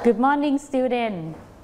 Good morning student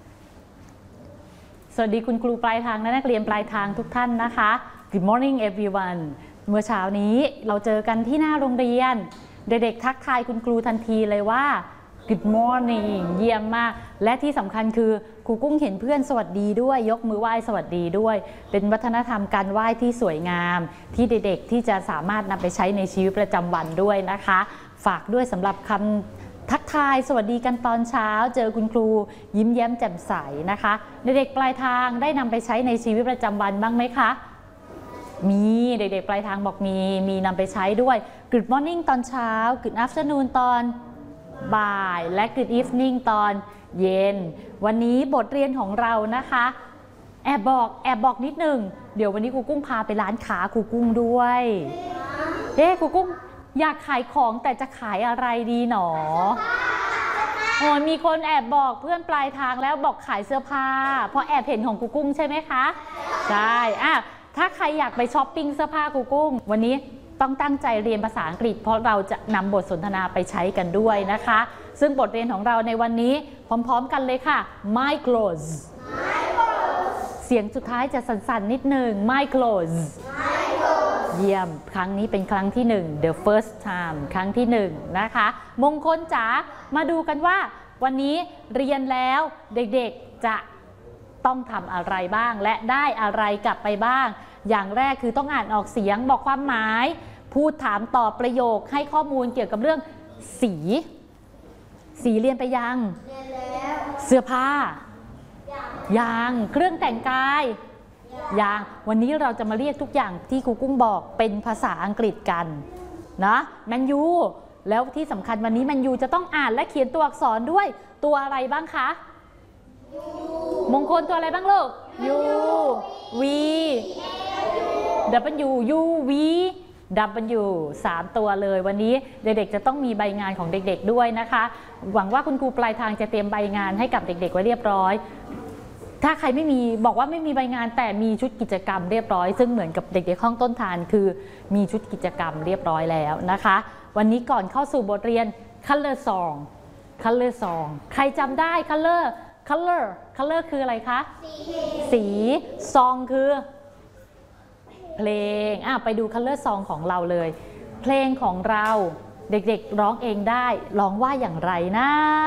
สวัสดีคุณครูปลายทางและนักเรียนปลายทางทุกท่านนะคะ Good morning everyone เมื่อเช้านี้เราเจอกันที่หน้าโรงเรียนเด็กๆทักทายคุณครูทันทีเลยว่า Good morning เยี่ยมมากและที่สำคัญคือครูกุ้งเห็นเพื่อนสวัสดีด้วยยกมือไหว้สวัสดีด้วยเป็นวัฒนธรรมการไหว้ที่สวยงามที่เด็กๆที่จะสามารถนำไปใช้ในชีวิตประจำวันด้วยนะคะฝากด้วยสำหรับคำทักทายสวัสดีกันตอนเช้าเจอคุณครูยิ้มแย้มแจ่มใสนะคะเด็กๆปลายทางได้นำไปใช้ในชีวิตประจำวันบ้างไหมคะมีเด็กๆปลายทางบอกมีนำไปใช้ด้วย Good morning ตอนเช้า Good afternoon ตอนบ่ายและ Good evening ตอนเย็นวันนี้บทเรียนของเรานะคะแอบบอกนิดหนึ่งเดี๋ยววันนี้ครูกุ้งพาไปร้านค้าครูกุ้งด้วยครูกุ้งอยากขายของแต่จะขายอะไรดีหนอโอ้มีคนแอบบอกเพื่อนปลายทางแล้วบอกขายเสื้อผ้าเพราะแอบเห็นของครูกุ้งใช่ไหมคะใช่ถ้าใครอยากไปช้อปปิ้งเสื้อผ้าครูกุ้งวันนี้ต้องตั้งใจเรียนภาษาอังกฤษเพราะเราจะนำบทสนทนาไปใช้กันด้วยนะคะซึ่งบทเรียนของเราในวันนี้พร้อมๆกันเลยค่ะ My clothes เสียงสุดท้ายจะสั่นๆนิดหนึ่ง My clothes เยี่ยมครั้งนี้เป็นครั้งที่1 the first time ครั้งที่1นะคะมงคลจ๋ามาดูกันว่าวันนี้เรียนแล้วเด็กๆจะต้องทำอะไรบ้างและได้อะไรกลับไปบ้างอย่างแรกคือต้องอ่านออกเสียงบอกความหมายพูดถามตอบประโยคให้ข้อมูลเกี่ยวกับเรื่องสีเรียนไปยังเสื้อผ้ายางเครื่องแต่งกายยางวันนี้เราจะมาเรียกทุกอย่างที่ครูกุ้งบอกเป็นภาษาอังกฤษกันนะแมนยูแล้วที่สำคัญวันนี้แมนยูจะต้องอ่านและเขียนตัวอักษรด้วยตัวอะไรบ้างคะมงคลตัวอะไรบ้างลูก U V W U V W 3 ตัวเลยวันนี้เด็กๆจะต้องมีใบงานของเด็กๆด้วยนะคะหวังว่าคุณครูปลายทางจะเตรียมใบงานให้กับเด็กๆไว้เรียบร้อยถ้าใครไม่มีบอกว่าไม่มีใบงานแต่มีชุดกิจกรรมเรียบร้อยซึ่งเหมือนกับเด็กๆห้องต้นทานคือมีชุดกิจกรรมเรียบร้อยแล้วนะคะวันนี้ก่อนเข้าสู่บทเรียน Color Song ใครจำได้ Color คืออะไรคะสี Song คือเพลงไปดู Color Song ของเราเลยเพลงของเราเด็กๆร้องเองได้ร้องว่าอย่างไรนะ